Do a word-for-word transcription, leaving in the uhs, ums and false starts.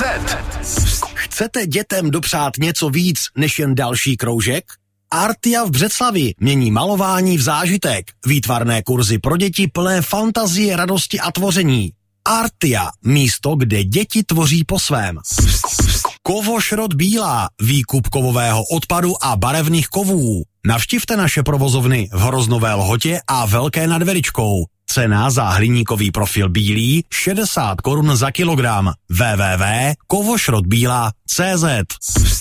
zet. Chcete dětem dopřát něco víc než jen další kroužek? Artia v Břeclavi mění malování v zážitek. Výtvarné kurzy pro děti plné fantazie, radosti a tvoření. Artia, místo, kde děti tvoří po svém. Kovošrot Bílá, výkup kovového odpadu a barevných kovů. Navštivte naše provozovny v Hroznové Lhotě a Velké nad Veričkou. Cena za hliníkový profil bílý šedesát korun za kilogram. w w w tečka kovošrotbíla tečka cé zet.